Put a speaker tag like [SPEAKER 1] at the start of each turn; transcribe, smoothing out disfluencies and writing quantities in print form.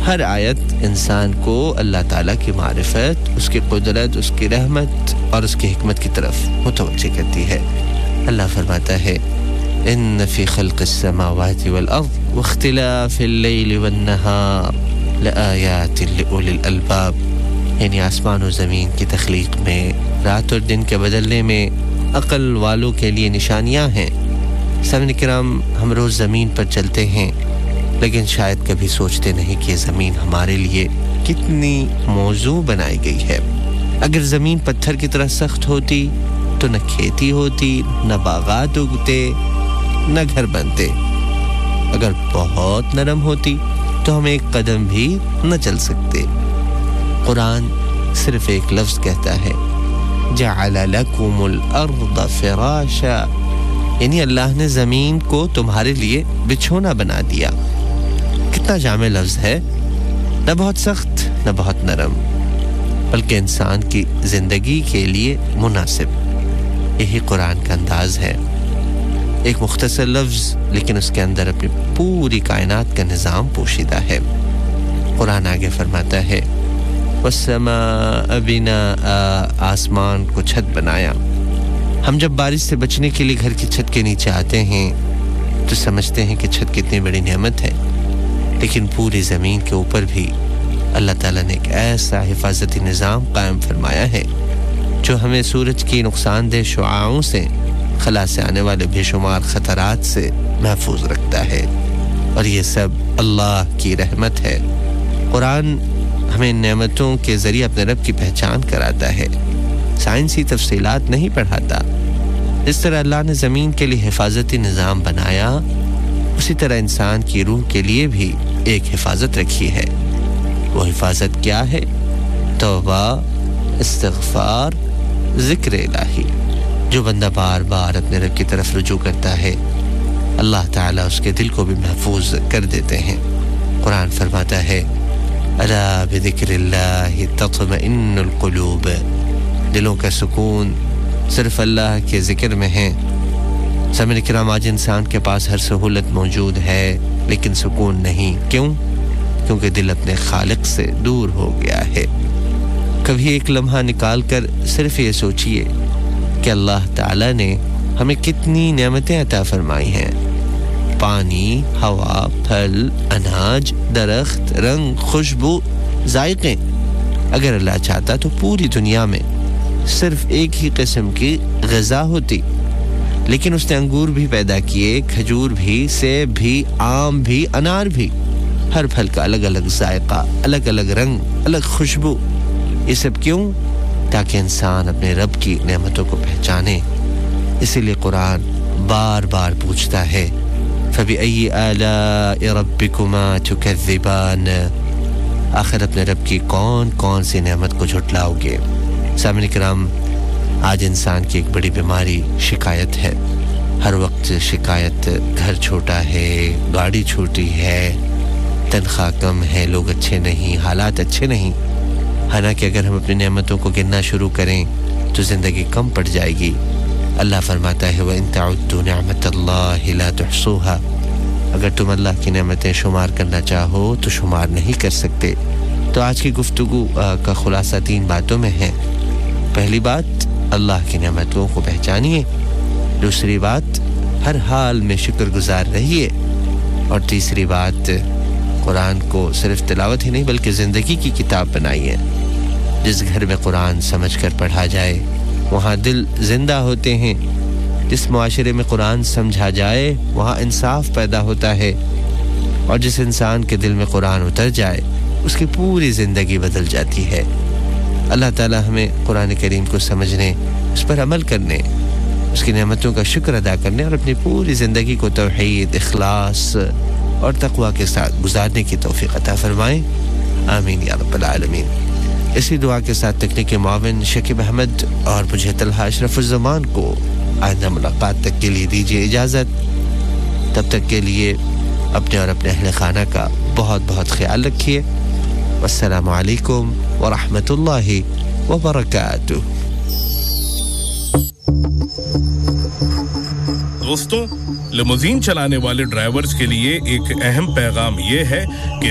[SPEAKER 1] ہر آیت انسان کو اللہ تعالیٰ کی معرفت، اس کی قدرت، اس کی رحمت اور اس کی حکمت کی طرف متوجہ کرتی ہے۔ اللہ فرماتا ہے ان فی خلق السماوات والارض واختلاف اللیل والنہار لآیات لأولی الالباب، یعنی آسمان و زمین کی تخلیق میں، رات اور دن کے بدلنے میں عقل والوں کے لیے نشانیاں ہیں۔ سامعین کرام، ہم روز زمین پر چلتے ہیں لیکن شاید کبھی سوچتے نہیں کہ زمین ہمارے لیے کتنی موزوں بنائی گئی ہے۔ اگر زمین پتھر کی طرح سخت ہوتی تو نہ کھیتی ہوتی، نہ باغات اگتے، نہ گھر بنتے۔ اگر بہت نرم ہوتی تو ہم ایک قدم بھی نہ چل سکتے۔ قرآن صرف ایک لفظ کہتا ہے جعل لکم الارض فراشا، یعنی اللہ نے زمین کو تمہارے لیے بچھونا بنا دیا۔ کتنا جامع لفظ ہے، نہ بہت سخت نہ بہت نرم، بلکہ انسان کی زندگی کے لیے مناسب۔ یہی قرآن کا انداز ہے، ایک مختصر لفظ لیکن اس کے اندر اپنی پوری کائنات کا نظام پوشیدہ ہے۔ قرآن آگے فرماتا ہے والسماء بناء، آسمان کو چھت بنایا۔ ہم جب بارش سے بچنے کے لیے گھر کی چھت کے نیچے آتے ہیں تو سمجھتے ہیں کہ چھت کتنی بڑی نعمت ہے، لیکن پوری زمین کے اوپر بھی اللہ تعالیٰ نے ایک ایسا حفاظتی نظام قائم فرمایا ہے جو ہمیں سورج کی نقصان دہ شعاعوں سے، خلا سے آنے والے بے شمار خطرات سے محفوظ رکھتا ہے، اور یہ سب اللہ کی رحمت ہے۔ قرآن ہمیں نعمتوں کے ذریعے اپنے رب کی پہچان کراتا ہے، سائنسی تفصیلات نہیں پڑھاتا۔ جس طرح اللہ نے زمین کے لیے حفاظتی نظام بنایا، اسی طرح انسان کی روح کے لیے بھی ایک حفاظت رکھی ہے۔ وہ حفاظت کیا ہے؟ توبہ، استغفار، ذکر الہی۔ جو بندہ بار بار اپنے رب کی طرف رجوع کرتا ہے، اللہ تعالیٰ اس کے دل کو بھی محفوظ کر دیتے ہیں۔ قرآن فرماتا ہے الا بذکر اللہ تطمئن القلوب، دلوں کا سکون صرف اللہ کے ذکر میں ہے۔ سامعین کرام، آج انسان کے پاس ہر سہولت موجود ہے لیکن سکون نہیں۔ کیوں؟ کیونکہ دل اپنے خالق سے دور ہو گیا ہے۔ کبھی ایک لمحہ نکال کر صرف یہ سوچئے کہ اللہ تعالیٰ نے ہمیں کتنی نعمتیں عطا فرمائی ہیں، پانی، ہوا، پھل، اناج، درخت، رنگ، خوشبو، ذائقے۔ اگر اللہ چاہتا تو پوری دنیا میں صرف ایک ہی قسم کی غذا ہوتی، لیکن اس نے انگور بھی پیدا کیے، کھجور بھی، سیب بھی، آم بھی، انار بھی۔ ہر پھل کا الگ الگ ذائقہ، الگ الگ رنگ، الگ خوشبو۔ یہ سب کیوں؟ تاکہ انسان اپنے رب کی نعمتوں کو پہچانے۔ اسی لیے قرآن بار بار پوچھتا ہے فَبِأَيِّ آلَاءِ رَبِّكُمَا تُكَذِّبَانِ، آخر اپنے رب کی کون کون سی نعمت کو جھٹلاؤ گے؟ سامعین کرام، آج انسان کی ایک بڑی بیماری شکایت ہے۔ ہر وقت شکایت، گھر چھوٹا ہے، گاڑی چھوٹی ہے، تنخواہ کم ہے، لوگ اچھے نہیں، حالات اچھے نہیں۔ حالانکہ اگر ہم اپنی نعمتوں کو گننا شروع کریں تو زندگی کم پڑ جائے گی۔ اللہ فرماتا ہے وَإِن تَعُدُّوا نِعْمَةَ اللَّهِ لَا تُحْصُوهَا، اگر تم اللہ کی نعمتیں شمار کرنا چاہو تو شمار نہیں کر سکتے۔ تو آج کی گفتگو کا خلاصہ 3 باتوں میں ہے۔ پہلی بات، اللہ کی نعمتوں کو پہچانیے۔ دوسری بات، ہر حال میں شکر گزار رہیے۔ اور تیسری بات، قرآن کو صرف تلاوت ہی نہیں بلکہ زندگی کی کتاب بنائیے۔ جس گھر میں قرآن سمجھ کر پڑھا جائے وہاں دل زندہ ہوتے ہیں۔ جس معاشرے میں قرآن سمجھا جائے وہاں انصاف پیدا ہوتا ہے، اور جس انسان کے دل میں قرآن اتر جائے اس کی پوری زندگی بدل جاتی ہے۔ اللہ تعالی ہمیں قرآن کریم کو سمجھنے، اس پر عمل کرنے، اس کی نعمتوں کا شکر ادا کرنے اور اپنی پوری زندگی کو توحید، اخلاص اور تقوی کے ساتھ گزارنے کی توفیق عطا فرمائے۔ آمین یا رب العالمین۔ اسی دعا کے ساتھ تکنیکی معاون شکیب احمد اور مجھے طلحہ اشرف الزمان کو آئندہ ملاقات تک کے لیے دیجیے اجازت۔ تب تک کے لیے اپنے اور اپنے اہل خانہ کا بہت بہت خیال رکھیے۔ والسلام علیکم ورحمۃ اللہ وبرکاتہ۔
[SPEAKER 2] دوستوں، لیموزین چلانے والے ڈرائیورز کے لیے ایک اہم پیغام یہ ہے کہ